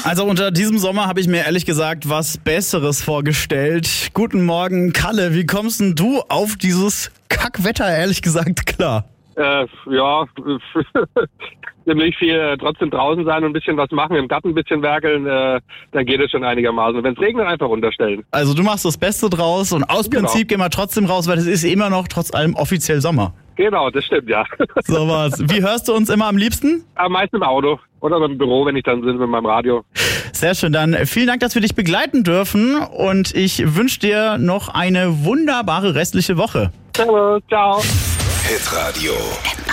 Also unter diesem Sommer habe ich mir ehrlich gesagt was Besseres vorgestellt. Guten Morgen, Kalle. Wie kommst denn du auf dieses Kackwetter ehrlich gesagt klar? Ziemlich viel trotzdem draußen sein und ein bisschen was machen, im Garten ein bisschen werkeln, dann geht es schon einigermaßen. Und wenn es regnet, einfach runterstellen. Also du machst das Beste draus und aus Prinzip gehen wir trotzdem raus, weil es ist immer noch trotz allem offiziell Sommer. Genau, das stimmt, ja. So was. Wie hörst du uns immer am liebsten? Am meisten im Auto oder im Büro, wenn ich dann bin mit meinem Radio. Sehr schön, dann vielen Dank, dass wir dich begleiten dürfen und ich wünsche dir noch eine wunderbare restliche Woche. Servus, ciao. Hitradio